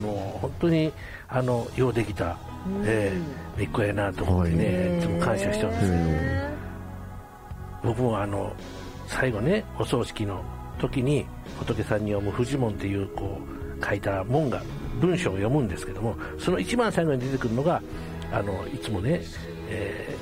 もう本当にようできた、めいっ子やなと思ってね、いつも感謝してるんですけど、僕も最後ね、お葬式の時に仏さんに読むフジモンっていう書いた文章を読むんですけども、その一番最後に出てくるのがいつもね、